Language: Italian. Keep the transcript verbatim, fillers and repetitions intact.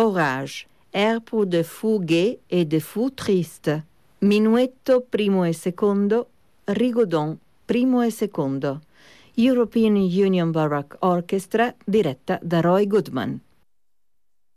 Orage, air pour de fous gai et de fous triste. Minuetto primo e secondo, Rigaudon primo e secondo. European Union Baroque Orchestra diretta da Roy Goodman.